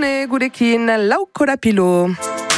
Webgune gurekin Lau Korapilo.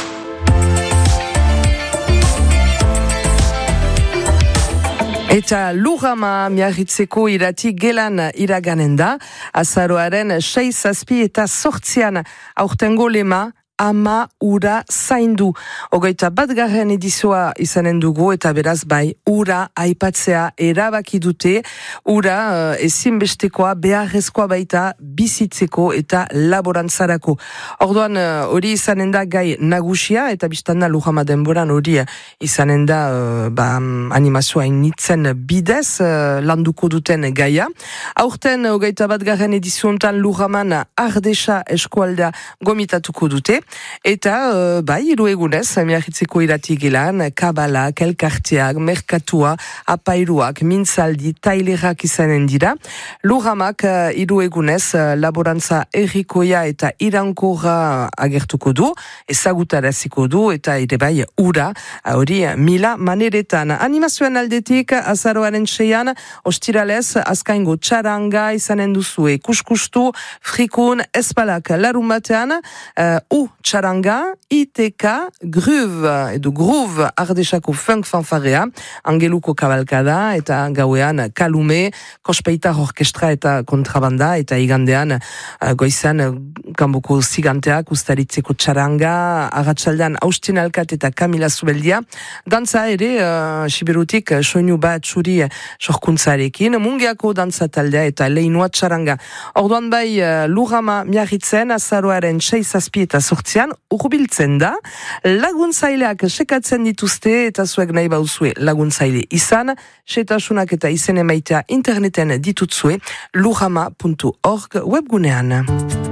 Eta Lurama Miarritzeko irati gelan iraganen da, azaroaren 6, 7 eta 8 aurtengo lema ama ura zaindu. 21. edizioa izanen dugu eta beraz bai ura aipatzea erabaki dute, ura ezinbestekoa beharrezkoa baita bizitzeko eta laborantzarako. Orduan hori izanen da gai nagusia eta biztanda Lurama denboran hori izanen da animazioa initzen bidez landuko duten gaia. Aurten 21. ediziontan Luraman Ardesa eskualdea gomitatuko dute. Eta, hiru egunez, Miarritzeko irati gelan, kabalak, elkarteak, merkatua, apairuak, mintzaldi, tailerak izanen dira. Luramak hiru egunez, laborantza errikoia eta irankora agertuko du, ezagutaraziko du, eta ere bai ura, hori mila maneretan. Animazioen aldetik, azaroaren 6, ostiralez, azkaingo txaranga izanen duzue, kuskustu, frikun, espalak, larun batean, txaranga, ITK, Groove Ardesako funk fanfarea, Angeluko kabalkada, eta gauean kalume, kospeitar orkestra eta kontrabanda, eta igandean goizan kanboko ziganteak, ustaritzeko txaranga, agatsaldan Austin Alkat eta Kamila Zubeldia, dantza ere, siberutik soinu bat txuri sorkuntzarekin, mungiako dantza taldea eta leinua txaranga. Orduan bai Lurama Miarritzen, azaroaren 6, 7 eta 8 urbiltzen da, laguntzaileak sekatzen dituzte eta zuek nahi bauzue laguntzaile izan, setasunak eta izen emaitea interneten ditutzue lurama.org webgunean.